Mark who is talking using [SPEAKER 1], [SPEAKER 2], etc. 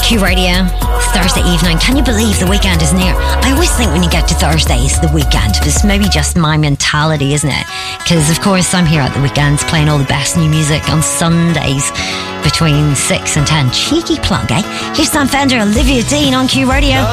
[SPEAKER 1] Q Radio, Thursday evening. Can you believe the weekend is near? I always think when you get to Thursday, it's the weekend. But it's maybe just my mentality, isn't it? Because, of course, I'm here at the weekends playing all the best new music on Sundays between 6 and 10. Cheeky plug, eh? Here's Sam Fender, Olivia Dean on Q Radio.